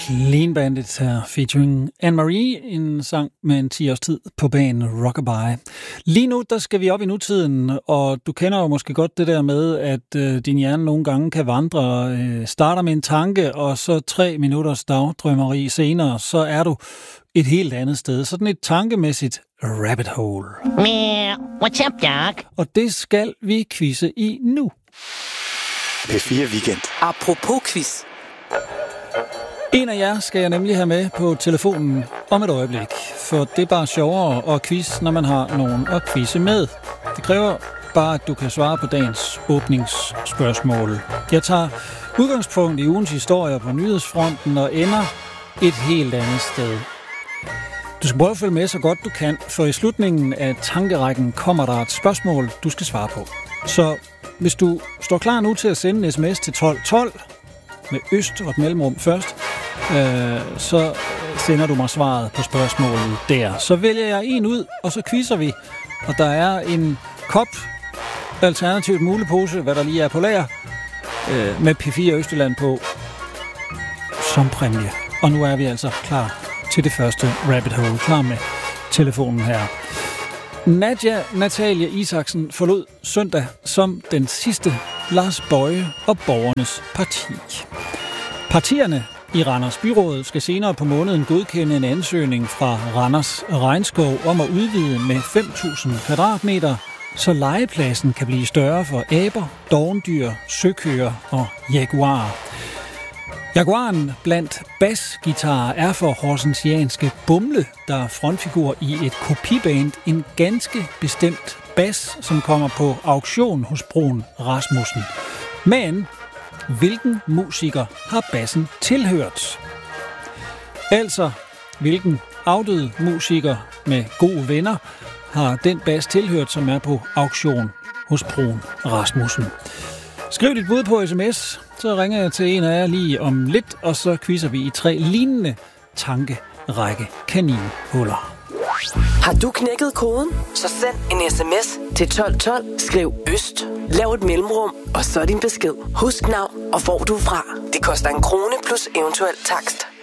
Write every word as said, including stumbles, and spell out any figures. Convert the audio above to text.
Clean Bandit her featuring Anne-Marie, en sang med en ti års tid på banen Rockabye. Lige nu, der skal vi op i nutiden, og du kender jo måske godt det der med, at øh, din hjerne nogle gange kan vandre, øh, starter med en tanke, og så tre minutters dagdrømmeri senere, så er du et helt andet sted. Sådan et tankemæssigt rabbit hole. What's up, Doc? Og det skal vi quizze i nu. P fire Weekend. Apropos quiz. En af jer skal jeg nemlig have med på telefonen om et øjeblik, for det er bare sjovere at quiz, når man har nogen at quizze med. Det kræver bare, at du kan svare på dagens åbningsspørgsmål. Jeg tager udgangspunkt i ugens historier på nyhedsfronten og ender et helt andet sted. Du skal prøve at følge med så godt du kan, for i slutningen af tankerækken kommer der et spørgsmål, du skal svare på. Så hvis du står klar nu til at sende en sms til tolv tolv, med øst og et mellemrum først, øh, så sender du mig svaret på spørgsmålet der. Så vælger jeg en ud, og så quizzer vi. Og der er en kop, alternativt mulepose, hvad der lige er på lager, øh, med P fire Østjylland på som præmie. Og nu er vi altså klar til det første rabbit hole. Klar med telefonen her. Nadja Natalie Isaksen forlod søndag som den sidste Lars Boje og Borgernes Parti. Partierne i Randers Byråd skal senere på måneden godkende en ansøgning fra Randers Regnskov om at udvide med fem tusind kvadratmeter, så legepladsen kan blive større for aber, dovendyr, søkøer og jaguarer. Jaguaren blandt basgitarer er for horsensianske Bumle, der er frontfigur i et kopiband, en ganske bestemt bas, som kommer på auktion hos Brun Rasmussen. Men hvilken musiker har bassen tilhørt? Altså, hvilken afdød musiker med gode venner har den bas tilhørt, som er på auktion hos Brun Rasmussen? Skriv dit bud på sms, så ringer jeg til en af jer lige om lidt, og så quizzer vi i tre lignende tankerække kaninhuller. Har du knækket koden? Så send en sms til tolv tolv, skriv øst, lav et mellemrum, og så din besked. Husk navn og hvor du er fra. Det koster en krone plus eventuel takst.